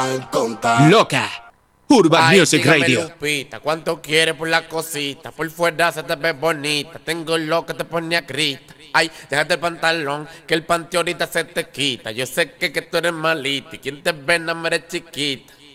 Al contar. Loca. Urban Ay, Music dígame, Radio. Lupita, ¿cuánto quieres por la cosita? Por fuera se te ve bonita. Tengo lo que te pone a grita. Ay, déjate el pantalón, que el panty ahorita se te quita. Yo sé que tú eres malita y quien te ve no eres chiquita.